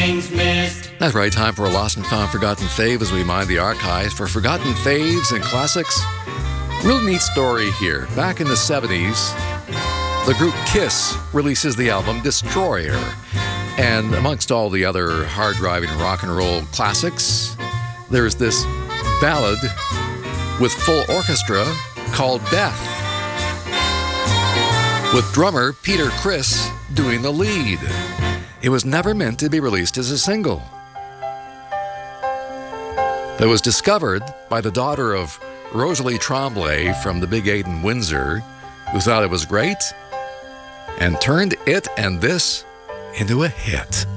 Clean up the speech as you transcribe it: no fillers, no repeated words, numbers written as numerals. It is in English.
things missed. That's right, time for a Lost and Found Forgotten Fave as we mine the archives for forgotten faves and classics. Real neat story here. Back in the 70s, the group Kiss releases the album Destroyer. And amongst all the other hard-driving rock and roll classics, there's this ballad with full orchestra called Death, with drummer Peter Criss doing the lead. It was never meant to be released as a single. It was discovered by the daughter of Rosalie Tremblay from the Big 8 in Windsor, who thought it was great and turned it and this into a hit.